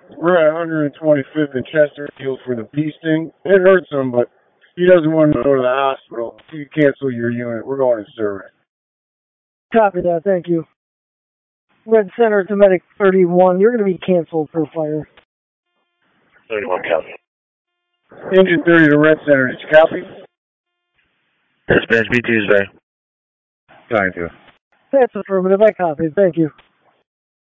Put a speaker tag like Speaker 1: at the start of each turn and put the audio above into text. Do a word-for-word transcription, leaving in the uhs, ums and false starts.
Speaker 1: We're at one hundred twenty-fifth and Chester Field for the bee sting. It hurts him, but he doesn't want to go to the hospital. You cancel your unit. We're going to service.
Speaker 2: Copy that. Thank you. Red Center to Medic thirty-one. You're going to be canceled for fire.
Speaker 3: thirty-one, copy.
Speaker 1: Engine thirty to Red Center. Did you copy?
Speaker 3: Dispatch B Tuesday.
Speaker 1: Thank you.
Speaker 2: That's affirmative. I copied. Thank you.